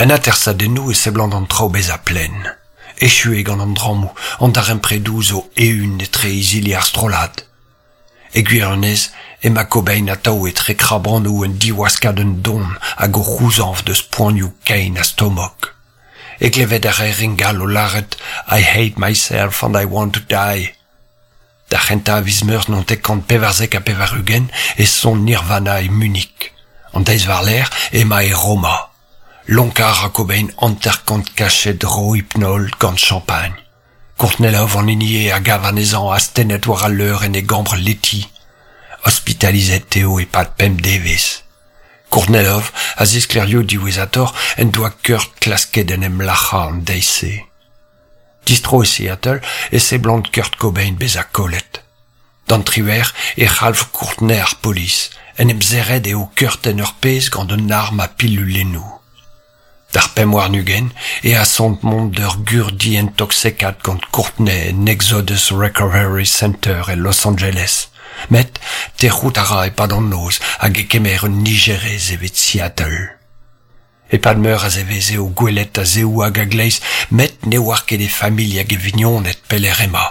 En atersadennou e seblant an traoubez a plen. Echu gant an dramou, an dar empredoù zo eun e tre izili ar strolad. Gwirnez, ma Cobain a tao et tre krabranou en diwaskad un don hag o c'houzanv deus poanioù kein a stomok. Glevet ar ringal o laret I hate myself and I want to die. Da c'henta a vizmeurs non te kant pevarzek a pevarugen e son Nirvana e Munich. An deiz war l'air ma e Roma. Lonkar a Cobain anterkant kachet ro-hypnol gant champagne. Courtney-Love an enie a gav anezan a stenet war a leur en e gambre leti. Hospitalizet Théo e pat pem devezh. Courtney-Love a zisklerio diouezator en doa keurt klasket en em lacha an deise. Distro e Seattle e se blant Kurt Cobain bez a kolet. Dan triwer e Ralph Courtney ar polis en em zerred eo Kurt en ur pez gant un arm a pilulennou. Dar pem war nugen e a sont mont d'ur gurdi intoxekat gant Courtney en Exodus Recovery Center e Los Angeles. Met, te c'hout ara e pad an noz hag e kemer un nigerez evet Seattle. E pad meur a zevez eo gwelet a zeou hag a gleiz, met ne war ket e familh hag e vignonet peler ema.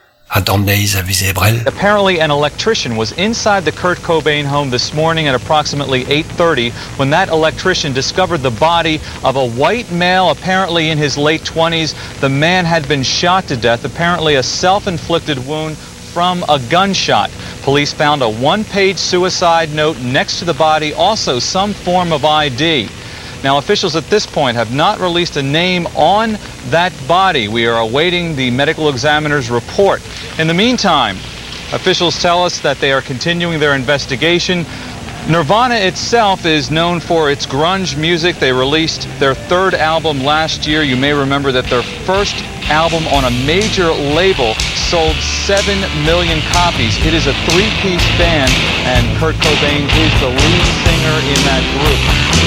Apparently an electrician was inside the Kurt Cobain home this morning at approximately 8:30 when that electrician discovered the body of a white male apparently in his late 20s. The man had been shot to death, apparently a self-inflicted wound from a gunshot. Police found a one-page suicide note next to the body, also some form of ID. Now, officials at this point have not released a name on that body. We are awaiting the medical examiner's report. In the meantime, officials tell us that they are continuing their investigation. Nirvana itself is known for its grunge music. They released their third album last year. You may remember that their first album on a major label sold 7 million copies. It is a three-piece band, and Kurt Cobain is the lead singer in that group.